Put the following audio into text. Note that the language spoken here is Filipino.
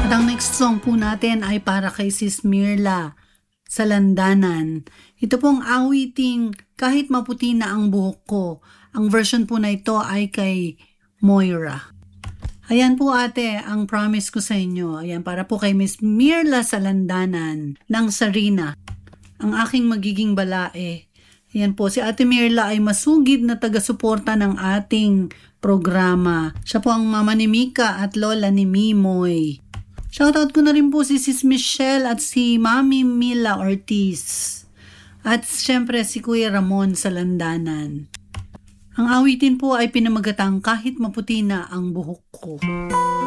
At ang next song po natin ay para kay Sis Mirla sa Landanan. Ito pong awiting Kahit Maputi na ang Buhok Ko. Ang version po na ito ay kay Moira. Ayan po ate, ang promise ko sa inyo. Ayan, para po kay Miss Mirla sa Landanan ng Sarina. Ang aking magiging balae. Ayan po, si Ate Mirla ay masugid na taga-suporta ng ating programa. Siya po ang mama ni Mika at lola ni Mimoy. Shoutout ko na rin po si Sis Michelle at si Mami Mila Ortiz. At syempre si Kuya Ramon sa Landanan. Ang awitin po ay pinamagatang Kahit Maputi na ang Buhok Ko.